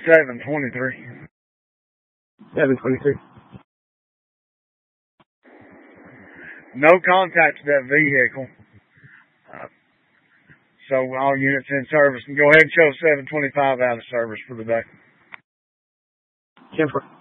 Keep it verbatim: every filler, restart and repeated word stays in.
seven twenty-three. seven twenty-three. No contact to that vehicle. Uh, so all units in service. And go ahead and show seven twenty-five out of service for the day. ten four.